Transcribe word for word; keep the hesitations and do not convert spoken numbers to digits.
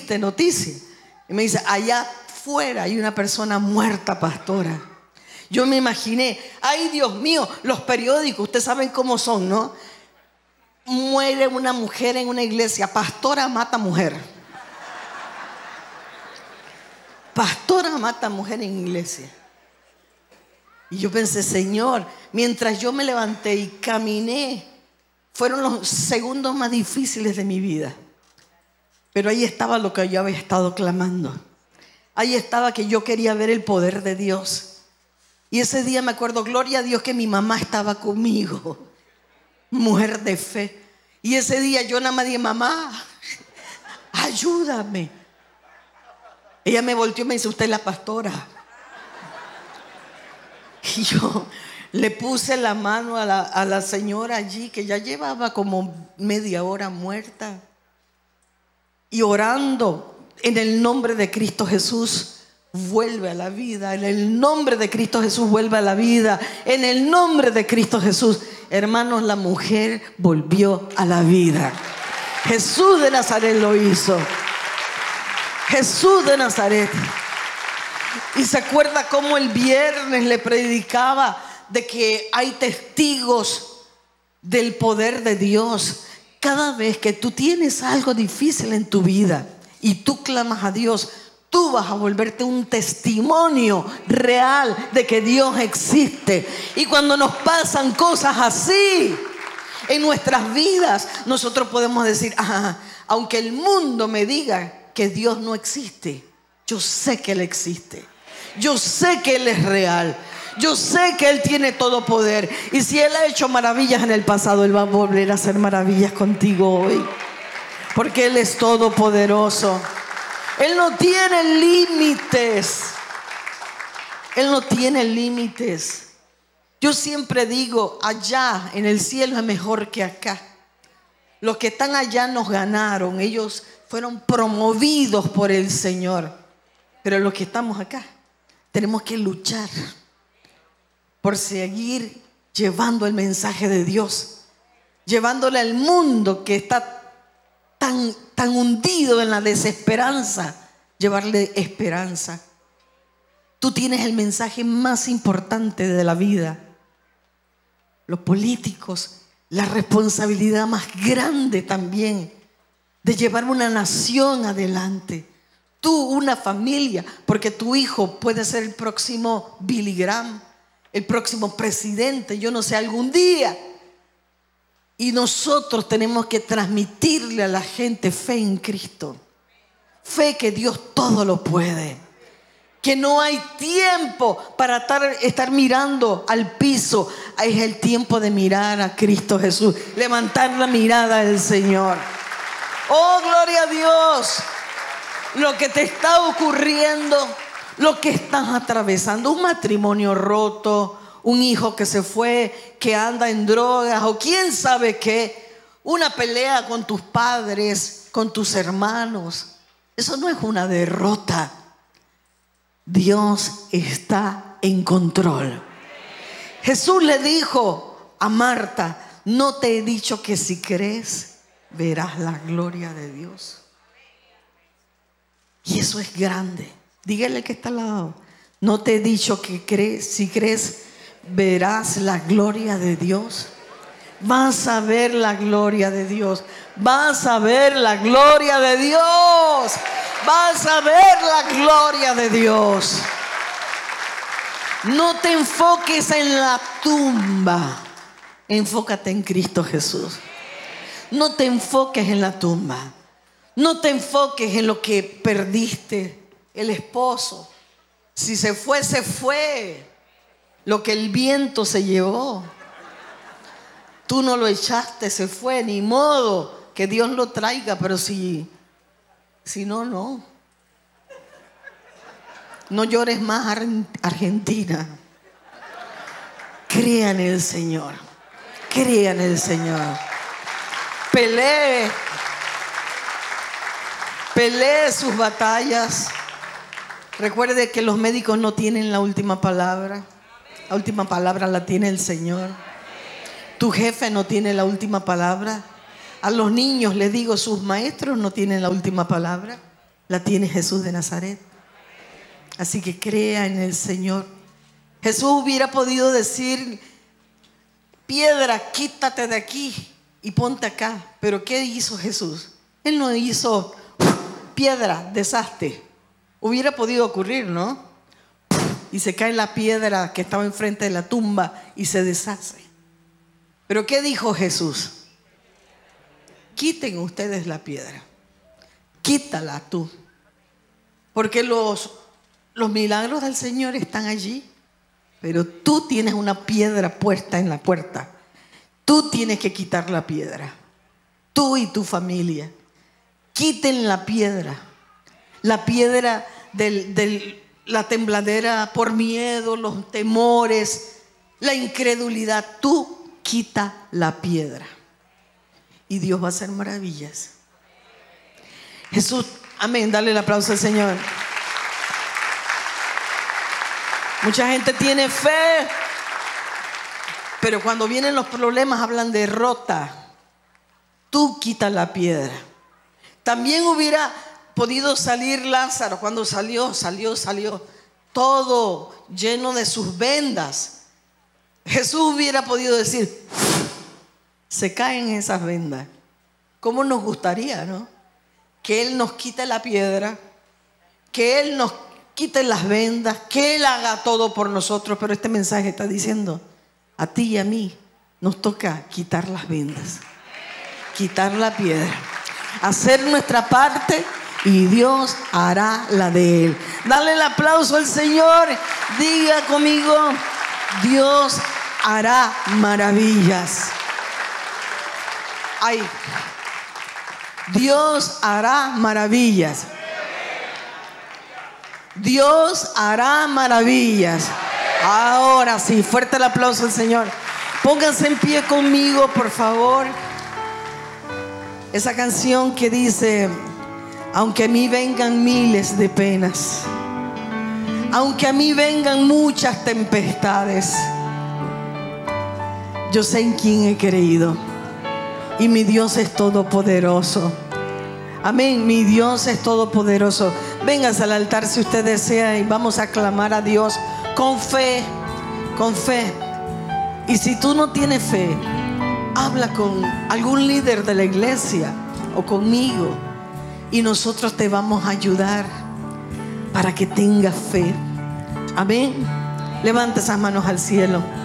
triste noticia. Y me dice, allá afuera hay una persona muerta, pastora. Yo me imaginé, ay Dios mío, los periódicos, ustedes saben cómo son, ¿no? Muere una mujer en una iglesia, pastora mata mujer. Pastora mata mujer en iglesia. Y yo pensé, Señor, mientras yo me levanté y caminé, fueron los segundos más difíciles de mi vida. Pero ahí estaba lo que yo había estado clamando. Ahí estaba que yo quería ver el poder de Dios. Y ese día me acuerdo, gloria a Dios, que mi mamá estaba conmigo. Mujer de fe. Y ese día yo nada más dije, mamá, ayúdame. Ella me volteó y me dice, usted es la pastora. Y yo le puse la mano a la, a la señora allí, que ya llevaba como media hora muerta. Y orando en el nombre de Cristo Jesús, vuelve a la vida. En el nombre de Cristo Jesús, vuelve a la vida. En el nombre de Cristo Jesús. Hermanos, la mujer volvió a la vida. Jesús de Nazaret lo hizo. Jesús de Nazaret. Y se acuerda cómo el viernes le predicaba de que hay testigos del poder de Dios. Cada vez que tú tienes algo difícil en tu vida y tú clamas a Dios, tú vas a volverte un testimonio real de que Dios existe. Y cuando nos pasan cosas así en nuestras vidas, nosotros podemos decir, ah, aunque el mundo me diga que Dios no existe, yo sé que Él existe. Yo sé que Él es real. Yo sé que Él tiene todo poder. Y si Él ha hecho maravillas en el pasado, Él va a volver a hacer maravillas contigo hoy. Porque Él es todopoderoso. Él no tiene límites. Él no tiene límites. Yo siempre digo, allá en el cielo es mejor que acá. Los que están allá nos ganaron. Ellos fueron promovidos por el Señor. Pero los que estamos acá tenemos que luchar por seguir llevando el mensaje de Dios, llevándole al mundo que está tan, tan hundido en la desesperanza, llevarle esperanza. Tú tienes el mensaje más importante de la vida. Los políticos, la responsabilidad más grande también de llevar una nación adelante. Tú, una familia, porque tu hijo puede ser el próximo Billy Graham, el próximo presidente, yo no sé, algún día. Y nosotros tenemos que transmitirle a la gente fe en Cristo. Fe que Dios todo lo puede. Que no hay tiempo para estar, estar mirando al piso. Es el tiempo de mirar a Cristo Jesús. Levantar la mirada al Señor. Oh, gloria a Dios. Lo que te está ocurriendo, lo que estás atravesando, un matrimonio roto, un hijo que se fue, que anda en drogas o quién sabe qué, una pelea con tus padres, con tus hermanos. Eso no es una derrota. Dios está en control. Jesús le dijo a Marta, ¿no te he dicho que si crees verás la gloria de Dios? Y eso es grande. Dígale que está al lado. ¿No te he dicho que crees, si crees verás la gloria de Dios? Vas a ver la gloria de Dios. Vas a ver la gloria de Dios. Vas a ver la gloria de Dios. No te enfoques en la tumba. Enfócate en Cristo Jesús. No te enfoques en la tumba. No te enfoques en lo que perdiste. El esposo, si se fue, se fue. Lo que el viento se llevó. Tú no lo echaste, se fue, ni modo. Que Dios lo traiga, pero si, si no, no. No llores más, Argentina. Crea en el Señor. Crea en el Señor. Pelee. Pelee sus batallas. Recuerde que los médicos no tienen la última palabra. La última palabra la tiene el Señor. Tu jefe no tiene la última palabra. A los niños les digo, sus maestros no tienen la última palabra. la tiene Jesús de Nazaret. Así que crea en el Señor. Jesús hubiera podido decir: piedra, quítate de aquí y ponte acá. Pero ¿qué hizo Jesús? Él no hizo piedra, deshazte. Hubiera podido ocurrir, ¿no? Y se cae la piedra que estaba enfrente de la tumba y se deshace. Pero ¿qué dijo Jesús? Quiten ustedes la piedra. Quítala tú. Porque los, los milagros del Señor están allí. Pero tú tienes una piedra puesta en la puerta. Tú tienes que quitar la piedra. Tú y tu familia. Quiten la piedra. La piedra de del, la tembladera por miedo, los temores, la incredulidad. Tú quita la piedra. Y Dios va a hacer maravillas. Jesús, amén, dale el aplauso al Señor. Mucha gente tiene fe, pero cuando vienen los problemas hablan de derrota. Tú quita la piedra. También hubiera podido salir Lázaro. Cuando salió, salió, salió todo lleno de sus vendas. Jesús hubiera podido decir: se caen esas vendas. ¿Cómo nos gustaría, no? Que Él nos quite la piedra, que Él nos quite las vendas, que Él haga todo por nosotros. Pero este mensaje está diciendo: a ti y a mí nos toca quitar las vendas, quitar la piedra, hacer nuestra parte y Dios hará la de Él. Dale el aplauso al Señor. Diga conmigo: Dios hará maravillas. Ay, Dios hará maravillas. Dios hará maravillas. Ahora sí, fuerte el aplauso al Señor. Pónganse en pie conmigo, por favor. Esa canción que dice: aunque a mí vengan miles de penas, aunque a mí vengan muchas tempestades, yo sé en quién he creído, y mi Dios es todopoderoso. Amén, mi Dios es todopoderoso. Véngase al altar si usted desea y vamos a clamar a Dios con fe, con fe. Y si tú no tienes fe, habla con algún líder de la iglesia o conmigo y nosotros te vamos a ayudar para que tengas fe. Amén. Levanta esas manos al cielo.